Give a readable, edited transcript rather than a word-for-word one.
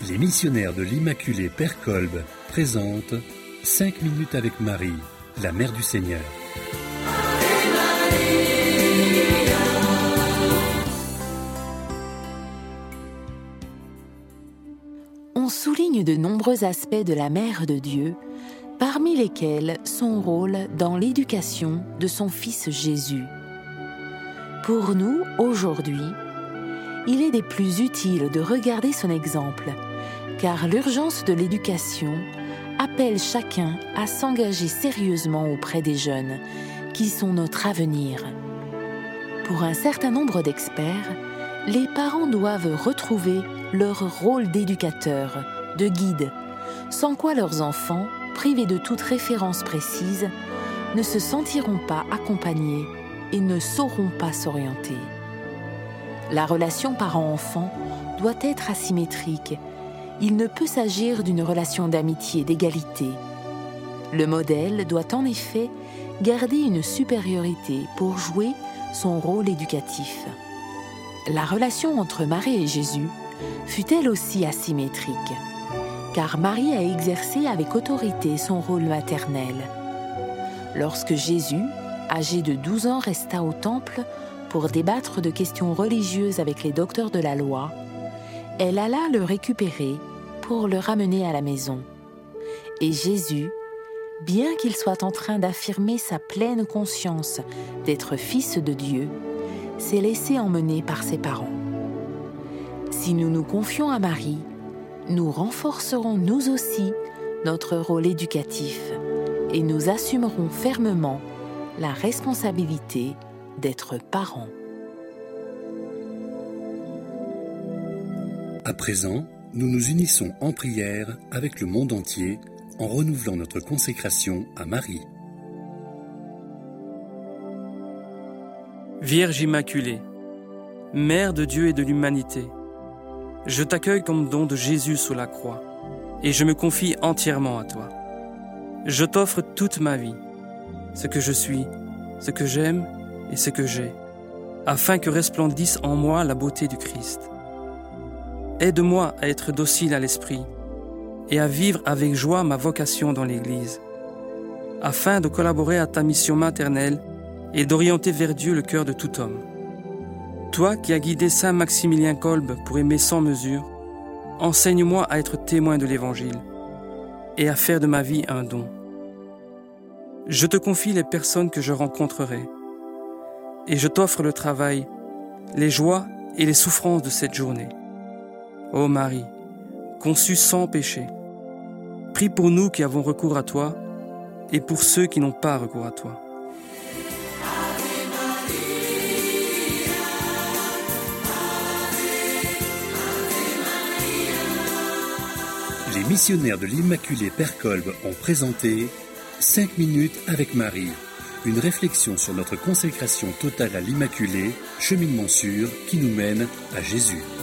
Les missionnaires de l'Immaculée Père Kolb présentent 5 minutes avec Marie, la Mère du Seigneur. On souligne de nombreux aspects de la Mère de Dieu, parmi lesquels son rôle dans l'éducation de son Fils Jésus. Pour nous, aujourd'hui, il est des plus utiles de regarder son exemple, car l'urgence de l'éducation appelle chacun à s'engager sérieusement auprès des jeunes, qui sont notre avenir. Pour un certain nombre d'experts, les parents doivent retrouver leur rôle d'éducateur, de guide, sans quoi leurs enfants, privés de toute référence précise, ne se sentiront pas accompagnés et ne sauront pas s'orienter. La relation parent-enfant doit être asymétrique. Il ne peut s'agir d'une relation d'amitié, d'égalité. Le modèle doit en effet garder une supériorité pour jouer son rôle éducatif. La relation entre Marie et Jésus fut elle aussi asymétrique, car Marie a exercé avec autorité son rôle maternel. Lorsque Jésus, âgé de 12 ans, resta au temple pour débattre de questions religieuses avec les docteurs de la loi, elle alla le récupérer pour le ramener à la maison. Et Jésus, bien qu'il soit en train d'affirmer sa pleine conscience d'être fils de Dieu, s'est laissé emmener par ses parents. Si nous nous confions à Marie, nous renforcerons nous aussi notre rôle éducatif et nous assumerons fermement la responsabilité d'être parents. À présent, nous nous unissons en prière avec le monde entier en renouvelant notre consécration à Marie. Vierge Immaculée, Mère de Dieu et de l'humanité, je t'accueille comme don de Jésus sous la croix et je me confie entièrement à toi. Je t'offre toute ma vie, ce que je suis, ce que j'aime et ce que j'ai, afin que resplendisse en moi la beauté du Christ. Aide-moi à être docile à l'esprit et à vivre avec joie ma vocation dans l'Église, afin de collaborer à ta mission maternelle et d'orienter vers Dieu le cœur de tout homme. Toi qui as guidé Saint Maximilien Kolb pour aimer sans mesure, enseigne-moi à être témoin de l'Évangile et à faire de ma vie un don. Je te confie les personnes que je rencontrerai et je t'offre le travail, les joies et les souffrances de cette journée. Ô Marie, conçue sans péché, prie pour nous qui avons recours à toi et pour ceux qui n'ont pas recours à toi. Les missionnaires de l'Immaculée Père Kolb ont présenté 5 minutes avec Marie, une réflexion sur notre consécration totale à l'Immaculée, cheminement sûr qui nous mène à Jésus.